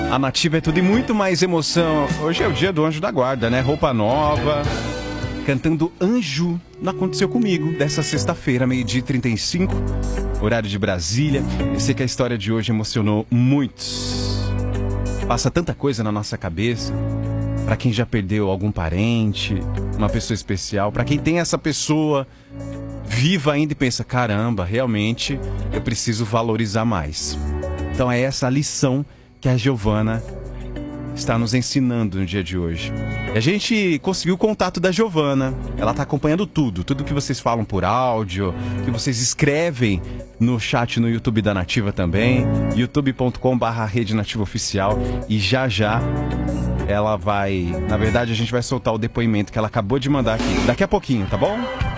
A Nativa é tudo e muito mais emoção. Hoje é o dia do Anjo da Guarda, né? Roupa nova, cantando Anjo. Não aconteceu comigo, dessa sexta-feira, 12h35, horário de Brasília. Eu sei que a história de hoje emocionou muitos. Passa tanta coisa na nossa cabeça. Pra quem já perdeu algum parente, uma pessoa especial, pra quem tem essa pessoa viva ainda e pensa, caramba, realmente eu preciso valorizar mais. Então é essa a lição que a Giovana está nos ensinando no dia de hoje. E a gente conseguiu o contato da Giovana. Ela está acompanhando tudo que vocês falam por áudio, que vocês escrevem no chat no YouTube da Nativa também, youtube.com/Rede Nativa Oficial. E já ela vai... Na verdade, a gente vai soltar o depoimento que ela acabou de mandar aqui. Daqui a pouquinho, tá bom?